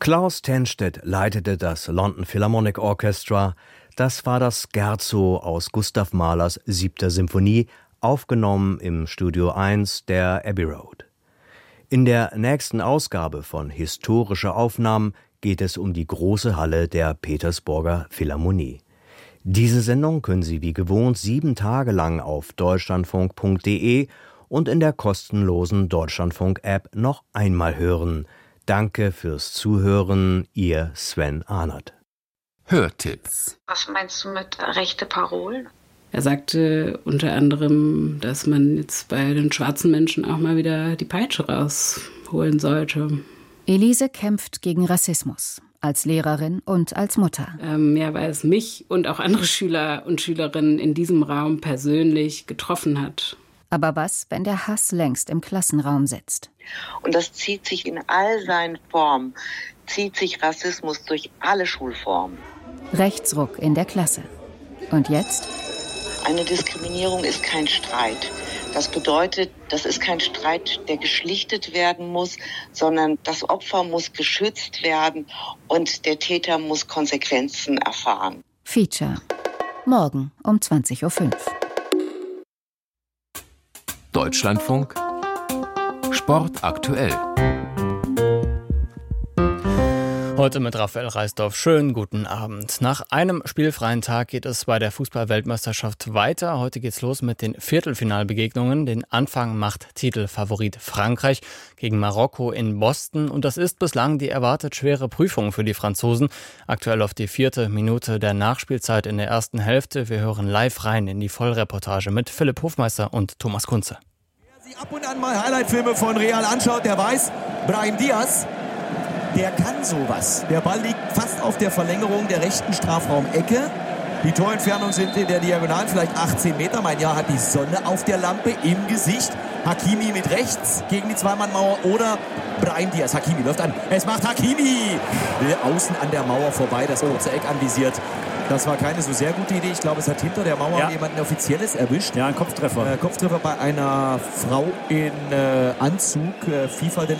Klaus Tennstedt leitete das London Philharmonic Orchestra. Das war das Scherzo aus Gustav Mahlers 7. Symphonie, aufgenommen im Studio 1 der Abbey Road. In der nächsten Ausgabe von Historische Aufnahmen geht es um die große Halle der Petersburger Philharmonie. Diese Sendung können Sie wie gewohnt 7 Tage lang auf deutschlandfunk.de und in der kostenlosen Deutschlandfunk-App noch einmal hören. Danke fürs Zuhören, Ihr Sven Ahnert. Hörtipps. Was meinst du mit rechte Parolen? Er sagte unter anderem, dass man jetzt bei den schwarzen Menschen auch mal wieder die Peitsche rausholen sollte. Elise kämpft gegen Rassismus, als Lehrerin und als Mutter. Weil es mich und auch andere Schüler und Schülerinnen in diesem Raum persönlich getroffen hat. Aber was, wenn der Hass längst im Klassenraum sitzt? Und das zieht sich in all seinen Formen, zieht sich Rassismus durch alle Schulformen. Rechtsruck in der Klasse. Und jetzt? Eine Diskriminierung ist kein Streit. Das bedeutet, das ist kein Streit, der geschlichtet werden muss, sondern das Opfer muss geschützt werden und der Täter muss Konsequenzen erfahren. Feature. Morgen um 20.05 Uhr. Deutschlandfunk Sport aktuell. Heute mit Raphael Reisdorf. Schönen guten Abend. Nach einem spielfreien Tag geht es bei der Fußball-Weltmeisterschaft weiter. Heute geht's los mit den Viertelfinalbegegnungen. Den Anfang macht Titelfavorit Frankreich gegen Marokko in Boston. Und das ist bislang die erwartet schwere Prüfung für die Franzosen. Aktuell auf die 4. Minute der Nachspielzeit in der ersten Hälfte. Wir hören live rein in die Vollreportage mit Philipp Hofmeister und Thomas Kunze. Wer sich ab und an mal Highlight-Filme von Real anschaut, der weiß, Brahim Diaz, der kann sowas. Der Ball liegt fast auf der Verlängerung der rechten Strafraumecke. Die Torentfernung sind in der Diagonalen vielleicht 18 Meter. Mein Jahr hat die Sonne auf der Lampe im Gesicht. Hakimi mit rechts gegen die Zweimannmauer oder Brahim Diaz. Hakimi läuft an. Es macht Hakimi. Will außen an der Mauer vorbei, das kurze Eck anvisiert. Das war keine so sehr gute Idee. Ich glaube, es hat hinter der Mauer jemanden Offizielles erwischt. Ja, ein Kopftreffer. Kopftreffer bei einer Frau in Anzug. FIFA